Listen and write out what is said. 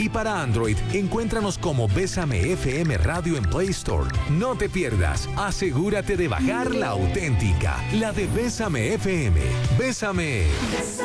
Y para Android, encuéntranos como Bésame FM Radio en Play Store. No te pierdas, asegúrate de bajar la auténtica, la de Bésame FM. Bésame.